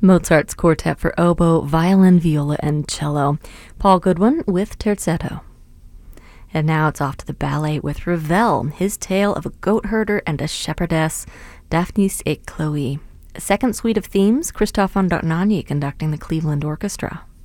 Mozart's Quartet for Oboe, Violin, Viola, and Cello. Paul Goodwin with Terzetto. And now it's off to the ballet with Ravel, his tale of a goat herder and a shepherdess, Daphnis et Chloe. A second suite of themes, Christoph von Dohnanyi conducting the Cleveland Orchestra.